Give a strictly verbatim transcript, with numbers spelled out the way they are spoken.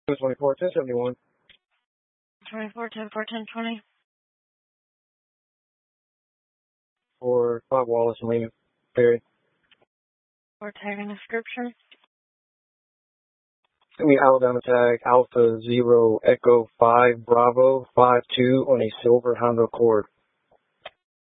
twenty-four, ten seventy-one. twenty-four, ten four, ten twenty. For Bob Wallace and Lehman Perry. For tag and description. Give me Alabama tag Alpha Zero Echo five Bravo five two on a silver Honda Accord.